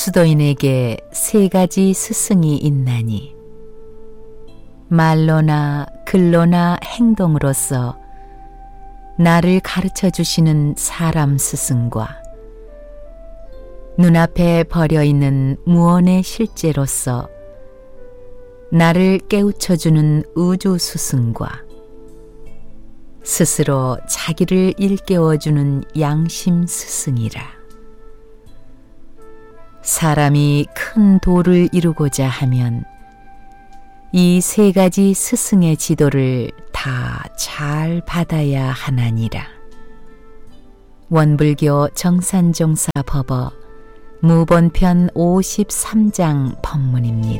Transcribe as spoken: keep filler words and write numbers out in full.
수도인에게 세 가지 스승이 있나니 말로나 글로나 행동으로서 나를 가르쳐 주시는 사람 스승과 눈앞에 버려 있는 무언의 실제로서 나를 깨우쳐 주는 우주 스승과 스스로 자기를 일깨워 주는 양심 스승이라. 사람이 큰 도를 이루고자 하면 이 세 가지 스승의 지도를 다 잘 받아야 하나니라. 원불교 정산종사 법어 무본편 오십삼 장 법문입니다.